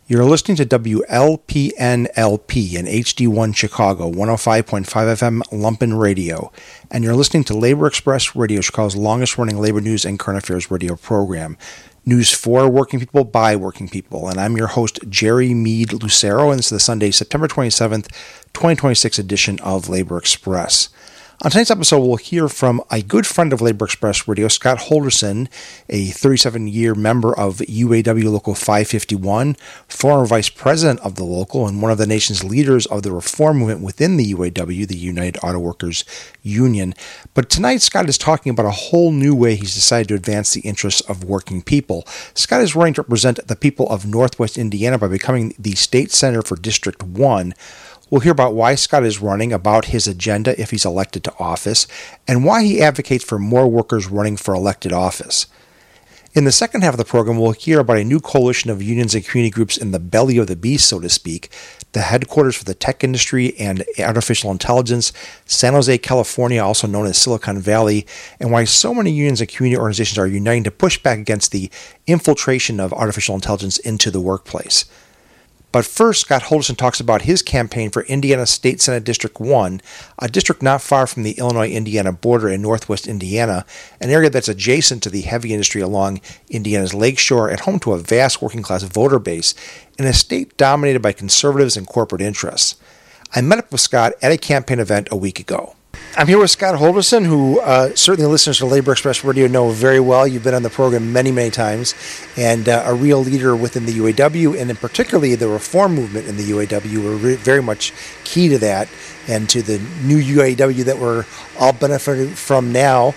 You're listening to WLPNLP in HD1 Chicago, 105.5 FM Lumpen Radio, and you're listening to Labor Express Radio, Chicago's longest-running labor news and current affairs radio program. News for working people by working people, and I'm your host, Jerry Mead Lucero, and this is the Sunday, September 27th, 2026 edition of Labor Express. On tonight's episode, we'll hear from a good friend of Labor Express Radio, Scott Holderson, a 37-year member of UAW Local 551, former vice president of the local, and one of the nation's leaders of the reform movement within the UAW, the United Auto Workers Union. But tonight, Scott is talking about a whole new way he's decided to advance the interests of working people. Scott is running to represent the people of Northwest Indiana by becoming the state senator for District 1. We'll hear about why Scott is running, about his agenda if he's elected to office, and why he advocates for more workers running for elected office. In the second half of the program, we'll hear about a new coalition of unions and community groups in the belly of the beast, so to speak, the headquarters for the tech industry and artificial intelligence, San Jose, California, also known as Silicon Valley, and why so many unions and community organizations are uniting to push back against the infiltration of artificial intelligence into the workplace. But first, Scott Holderson talks about his campaign for Indiana State Senate District 1, a district not far from the Illinois-Indiana border in northwest Indiana, an area that's adjacent to the heavy industry along Indiana's lakeshore and home to a vast working-class voter base, in a state dominated by conservatives and corporate interests. I met up with Scott at a campaign event a week ago. I'm here with Scott Holderson, who certainly listeners to Labor Express Radio know very well. You've been on the program many, many times, and a real leader within the UAW, and in particularly the reform movement in the UAW. We're very much key to that, and to the new UAW that we're all benefiting from now.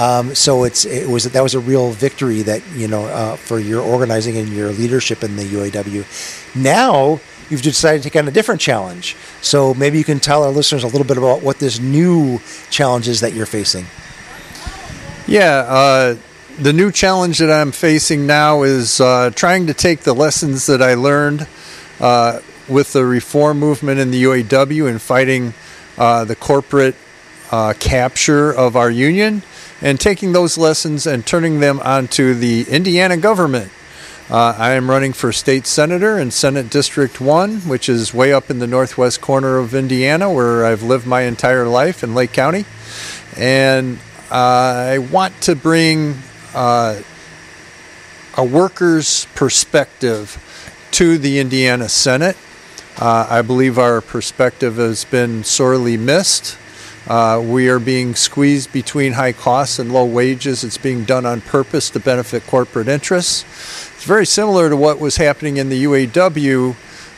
So that was a real victory that for your organizing and your leadership in the UAW. Now you've decided to take on a different challenge. So maybe you can tell our listeners a little bit about what this new challenge is that you're facing. Yeah, the new challenge that I'm facing now is trying to take the lessons that I learned with the reform movement in the UAW and fighting the corporate capture of our union, and taking those lessons and turning them onto the Indiana government. I am running for state senator in Senate District 1, which is way up in the northwest corner of Indiana, where I've lived my entire life in Lake County. And I want to bring a worker's perspective to the Indiana Senate. I believe our perspective has been sorely missed. We are being squeezed between high costs and low wages. It's being done on purpose to benefit corporate interests. It's very similar to what was happening in the UAW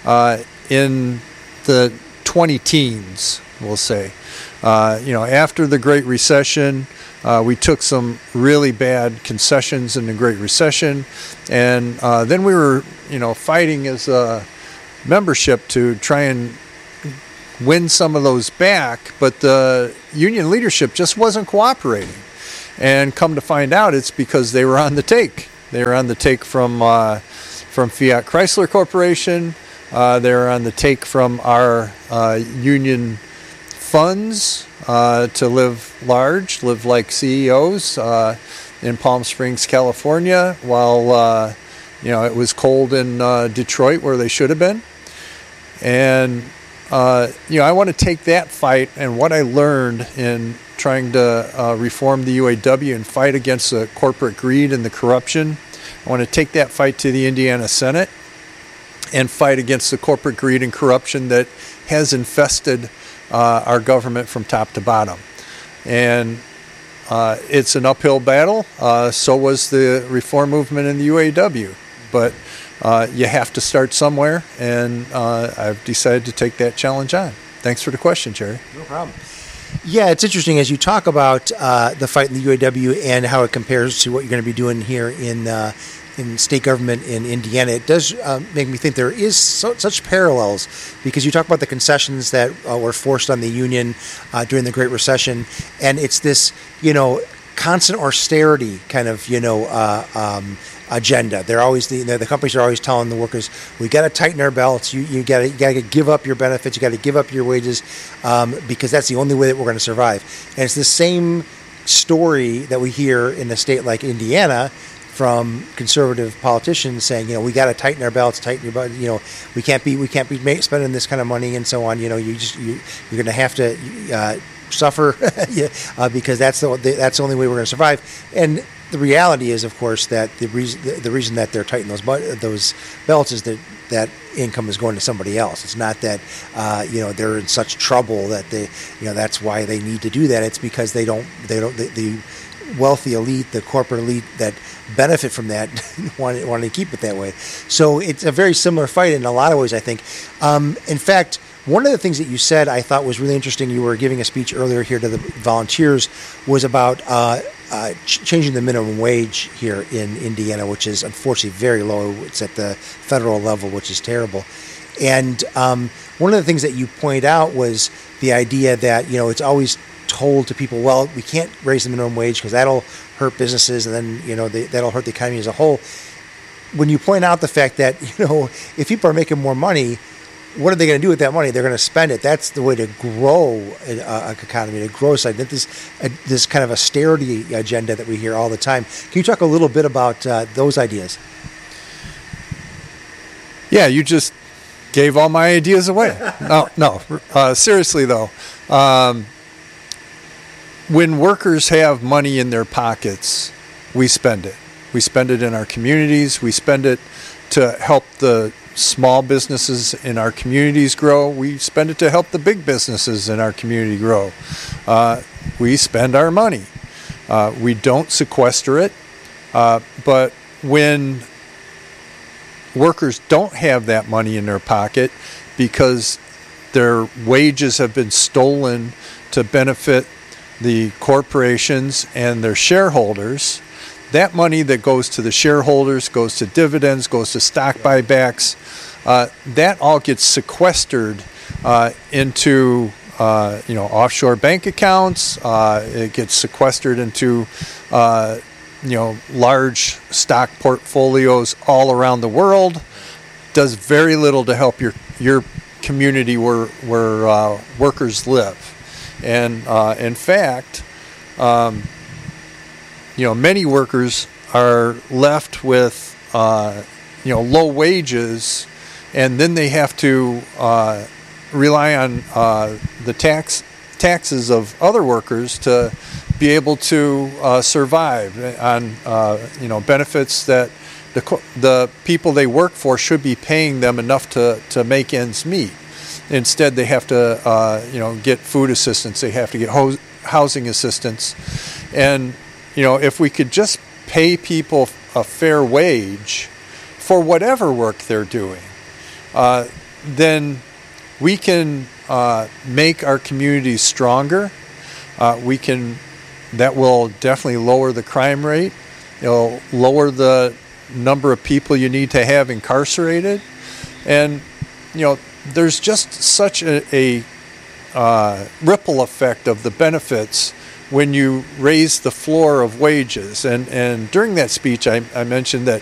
in the 20-teens, we'll say. After the Great Recession, we took some really bad concessions in the Great Recession, and then we were, fighting as a membership to try and win some of those back, but the union leadership just wasn't cooperating. And come to find out, it's because they were on the take. They were on the take from Fiat Chrysler Corporation. They were on the take from our union funds to live large, live like CEOs in Palm Springs, California, while it was cold in Detroit, where they should have been. And I want to take that fight and what I learned in trying to reform the UAW and fight against the corporate greed and the corruption. I want to take that fight to the Indiana Senate and fight against the corporate greed and corruption that has infested our government from top to bottom. And it's an uphill battle. So was the reform movement in the UAW. But you have to start somewhere, and I've decided to take that challenge on. Thanks for the question, Jerry. No problem. Yeah, it's interesting as you talk about the fight in the UAW and how it compares to what you're going to be doing here in state government in Indiana. It does make me think there is such parallels, because you talk about the concessions that were forced on the union during the Great Recession, and it's this, constant austerity kind of, agenda. They're always the companies are always telling the workers, we got to tighten our belts. You got to give up your benefits. You got to give up your wages because that's the only way that we're going to survive. And it's the same story that we hear in a state like Indiana from conservative politicians saying, we got to tighten our belts, tighten your belt. We can't be spending this kind of money and so on. You're going to have to suffer because that's the only way we're going to survive. And the reality is, of course, that the reason that they're tightening those belts is that income is going to somebody else. It's not that they're in such trouble that that's why they need to do that. It's because the wealthy elite, the corporate elite that benefit from that want to keep it that way. So it's a very similar fight in a lot of ways, I think. In fact, one of the things that you said I thought was really interesting, you were giving a speech earlier here to the volunteers, was about changing the minimum wage here in Indiana, which is unfortunately very low. It's at the federal level, which is terrible. And one of the things that you point out was the idea that, it's always told to people, well, we can't raise the minimum wage because that'll hurt businesses and then, that'll hurt the economy as a whole. When you point out the fact that, if people are making more money, what are they going to do with that money? They're going to spend it. That's the way to grow an economy, to grow something. This kind of austerity agenda that we hear all the time. Can you talk a little bit about those ideas? Yeah, you just gave all my ideas away. No. Seriously, though. When workers have money in their pockets, we spend it. We spend it in our communities. We spend it to help the small businesses in our communities grow. We spend it to help the big businesses in our community grow. We spend our money. We don't sequester it. But when workers don't have that money in their pocket because their wages have been stolen to benefit the corporations and their shareholders, that money that goes to the shareholders, goes to dividends, goes to stock buybacks, that all gets sequestered into offshore bank accounts. It gets sequestered into large stock portfolios all around the world. Does very little to help your community where workers live. And in fact, many workers are left with low wages, and then they have to rely on the taxes of other workers to be able to survive on benefits that the people they work for should be paying them enough to make ends meet. Instead, they have to get food assistance. They have to get housing assistance, and if we could just pay people a fair wage for whatever work they're doing, then we can make our communities stronger. That will definitely lower the crime rate. It'll lower the number of people you need to have incarcerated, and there's just such a ripple effect of the benefits when you raise the floor of wages. And during that speech, I mentioned that